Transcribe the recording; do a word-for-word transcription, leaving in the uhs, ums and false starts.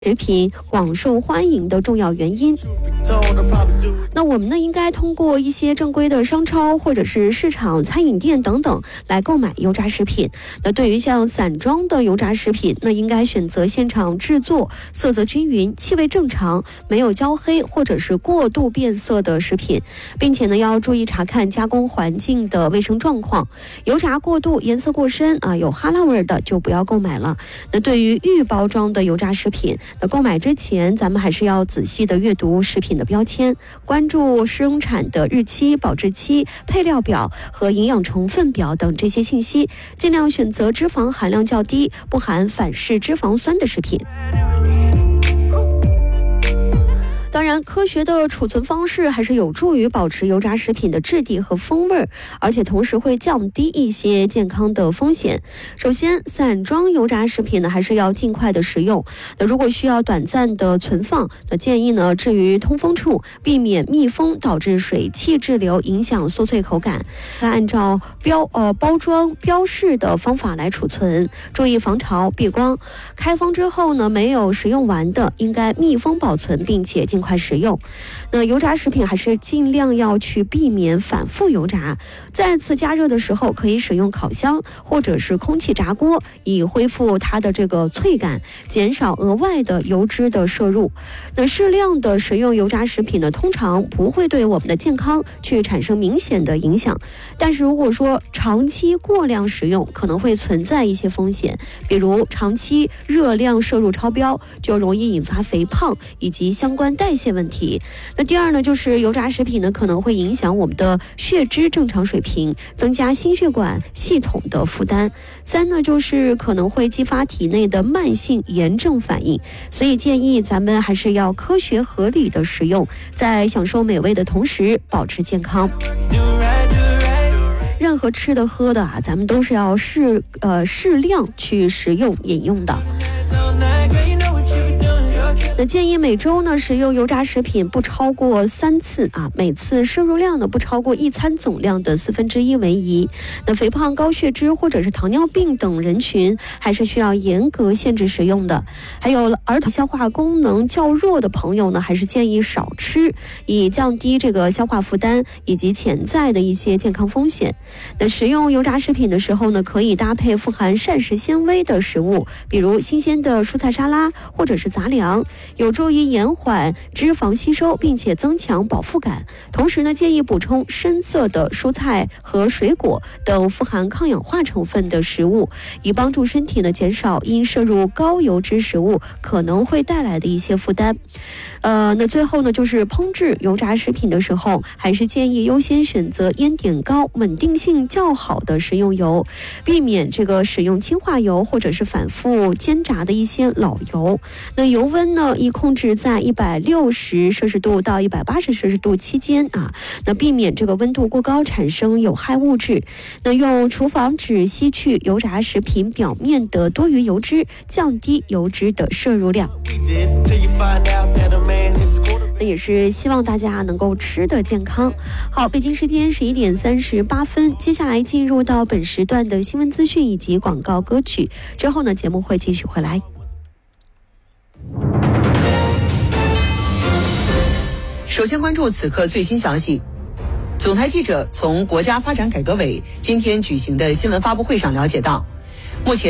食品广受欢迎的重要原因。那我们呢，应该通过一些正规的商超或者是市场、餐饮店等等来购买油炸食品。那对于像散装的油炸食品，那应该选择现场制作、色泽均匀、气味正常、没有焦黑或者是过度变色的食品，并且呢要注意查看加工环境的卫生状况。油炸过度、颜色过深啊，有哈喇味的就不要购买了。那对于预包装的油炸食品，那购买之前咱们还是要仔细的阅读食品的标签，关注生产的日期、保质期、配料表和营养成分表等这些信息，尽量选择脂肪含量较低、不含反式脂肪酸的食品。当然，科学的储存方式还是有助于保持油炸食品的质地和风味，而且同时会降低一些健康的风险。首先，散装油炸食品呢，还是要尽快的食用。那如果需要短暂的存放，那建议呢置于通风处，避免密封导致水汽滞留，影响酥脆口感。按照标呃包装标示的方法来储存，注意防潮避光。开封之后呢，没有食用完的，应该密封保存，并且尽快食用。那油炸食品还是尽量要去避免反复油炸，再次加热的时候可以使用烤箱或者是空气炸锅，以恢复它的这个脆感，减少额外的油脂的摄入。那适量的食用油炸食品呢，通常不会对我们的健康去产生明显的影响，但是如果说长期过量食用，可能会存在一些风险，比如长期热量摄入超标，就容易引发肥胖以及相关代谢问题。那第二呢，就是油炸食品呢可能会影响我们的血脂正常水平，增加心血管系统的负担。三呢，就是可能会激发体内的慢性炎症反应，所以建议咱们还是要科学合理的食用，在享受美味的同时保持健康。任何吃的喝的啊，咱们都是要适呃适量去食用饮用的。那建议每周呢食用油炸食品不超过三次啊，每次摄入量呢不超过一餐总量的四分之一为宜。那肥胖、高血脂或者是糖尿病等人群还是需要严格限制食用的。还有儿童消化功能较弱的朋友呢，还是建议少吃，以降低这个消化负担以及潜在的一些健康风险。那食用油炸食品的时候呢，可以搭配富含膳食纤维的食物，比如新鲜的蔬菜沙拉或者是杂粮，有助于延缓脂肪吸收，并且增强饱腹感。同时呢，建议补充深色的蔬菜和水果等富含抗氧化成分的食物，以帮助身体呢减少因摄入高油脂食物可能会带来的一些负担。呃，那最后呢，就是烹制油炸食品的时候，还是建议优先选择烟点高、稳定性较好的食用油，避免这个使用氢化油或者是反复煎炸的一些老油。那油温呢，宜控制在一百六十摄氏度到一百八十摄氏度期间啊，那避免这个温度过高产生有害物質。那用厨房纸吸去油炸食品表面的多余油脂，降低油脂的摄入量。那也是希望大家能够吃得健康。好，北京时间十一点三十八分，接下来进入到本时段的新闻资讯以及广告歌曲，之后呢，节目会继续回来。 首先关注此刻最新消息。总台记者从国家发展改革委今天举行的新闻发布会上了解到，目前